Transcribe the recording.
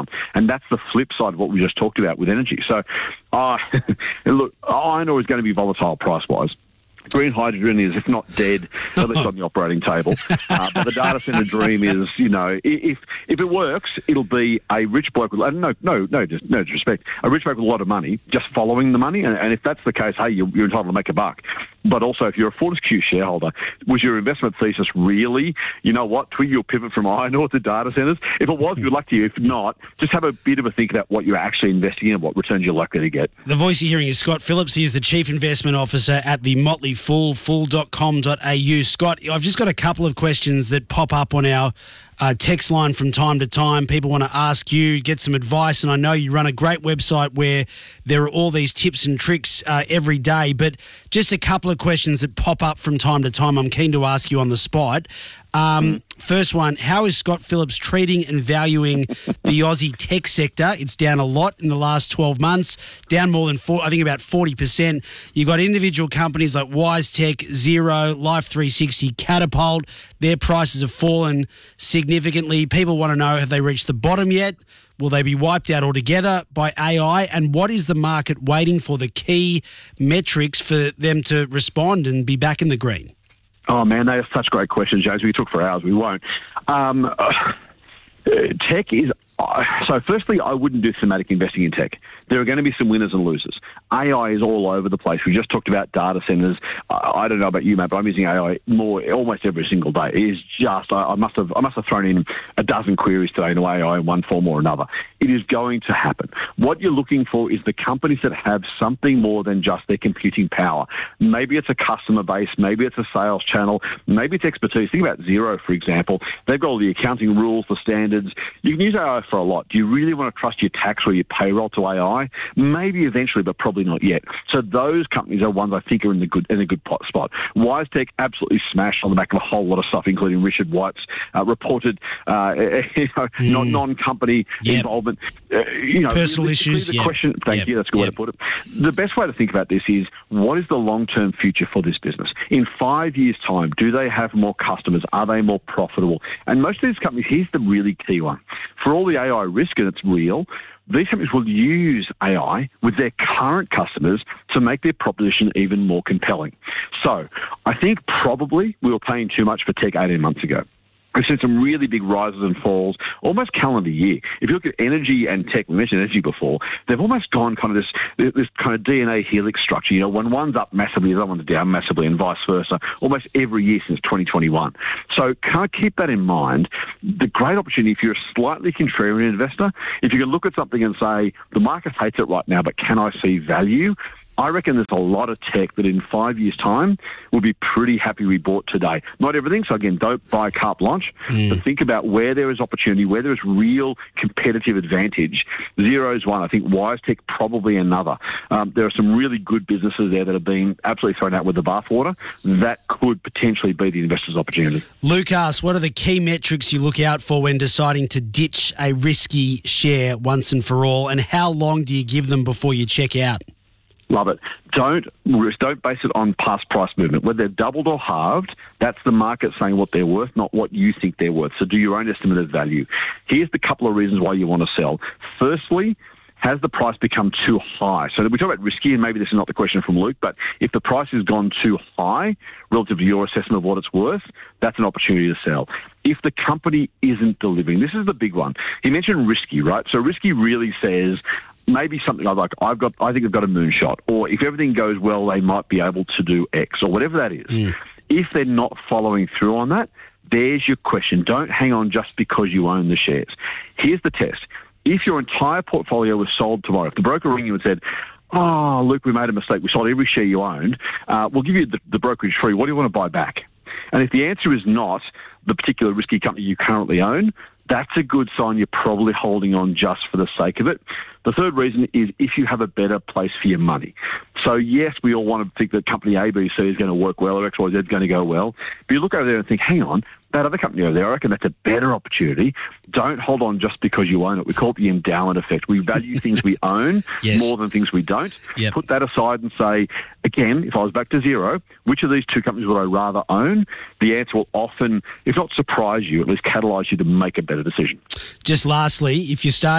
down. And that's the flip side of what we just talked about with energy. So, look, iron ore is going to be volatile price-wise. Green hydrogen is, if not dead, at least on the operating table. But the data centre dream is, if it works, it'll be a rich bloke with, no disrespect, a rich bloke with a lot of money, just following the money. And if that's the case, hey, you're entitled to make a buck. But also, if you're a Fortescue shareholder, was your investment thesis really, twig your pivot from iron ore to data centres? If it was, good luck to you. If not, just have a bit of a think about what you're actually investing in and what returns you're likely to get. The voice you're hearing is Scott Phillips. He is the Chief Investment Officer at the Motley Fool, fool.com.au. Scott, I've just got a couple of questions that pop up on our text line from time to time. People want to ask you, get some advice, and I know you run a great website where there are all these tips and tricks every day, but just a couple of questions that pop up from time to time I'm keen to ask you on the spot. First one, how is Scott Phillips treating and valuing the Aussie tech sector? It's down a lot in the last 12 months, down more than about 40%. You've got individual companies like WiseTech, Xero, Life360, Catapult. Their prices have fallen significantly. People want to know, have they reached the bottom yet? Will they be wiped out altogether by AI? And what is the market waiting for, the key metrics for them to respond and be back in the green? Oh, man, they are such great questions, James. We took for hours. We won't. Tech is... So firstly, I wouldn't do thematic investing in tech. There are going to be some winners and losers. AI is all over the place. We just talked about data centers. I don't know about you, mate, but I'm using AI almost every single day. It is just, I must have thrown in a dozen queries today into AI in one form or another. It is going to happen. What you're looking for is the companies that have something more than just their computing power. Maybe it's a customer base. Maybe it's a sales channel. Maybe it's expertise. Think about Xero, for example. They've got all the accounting rules, the standards. You can use AI for a lot. Do you really want to trust your tax or your payroll to AI? Maybe eventually, but probably not yet. So those companies are ones I think are in a good spot. WiseTech absolutely smashed on the back of a whole lot of stuff, including Richard White's reported non-company involvement. Personal issues. The question. Thank you. That's a good way to put it. The best way to think about this is, what is the long-term future for this business? In 5 years' time, do they have more customers? Are they more profitable? And most of these companies, here's the really key one. For all the AI risk, and it's real, these companies will use AI with their current customers to make their proposition even more compelling. So I think probably we were paying too much for tech 18 months ago. We've seen some really big rises and falls, almost calendar year. If you look at energy and tech, we mentioned energy before, they've almost gone kind of this kind of DNA helix structure. When one's up massively, the other one's down massively, and vice versa, almost every year since 2021. So kind of keep that in mind. The great opportunity, if you're a slightly contrarian investor, if you can look at something and say, the market hates it right now, but can I see value? I reckon there's a lot of tech that in 5 years' time will be pretty happy we bought today. Not everything, so again, don't buy carte blanche, but think about where there is opportunity, where there is real competitive advantage. Xero's one. I think WiseTech probably another. There are some really good businesses there that have been absolutely thrown out with the bathwater. That could potentially be the investor's opportunity. Luke asks, what are the key metrics you look out for when deciding to ditch a risky share once and for all, and how long do you give them before you check out? Love it. Don't base it on past price movement. Whether they're doubled or halved, that's the market saying what they're worth, not what you think they're worth. So do your own estimate of value. Here's the couple of reasons why you want to sell. Firstly, has the price become too high? So we talk about risky, and maybe this is not the question from Luke, but if the price has gone too high relative to your assessment of what it's worth, that's an opportunity to sell. If the company isn't delivering, this is the big one. He mentioned risky, right? So risky really says, maybe something like, I think I've got a moonshot, or if everything goes well, they might be able to do X, or whatever that is. If they're not following through on that, there's your question. Don't hang on just because you own the shares. Here's the test. If your entire portfolio was sold tomorrow, if the broker rang you and said, oh, Luke, we made a mistake, we sold every share you owned, we'll give you the brokerage free, what do you want to buy back? And if the answer is not the particular risky company you currently own, that's a good sign you're probably holding on just for the sake of it. The third reason is if you have a better place for your money. So, yes, we all want to think that company A, B, C is going to work well, or X, Y, Z is going to go well. But you look over there and think, hang on, that other company over there, I reckon that's a better opportunity. Don't hold on just because you own it. We call it the endowment effect. We value things we own more than things we don't. Put that aside and say, again, if I was back to Xero, which of these two companies would I rather own? The answer will often, if not surprise you, at least catalyse you to make a better decision. Just lastly, if you start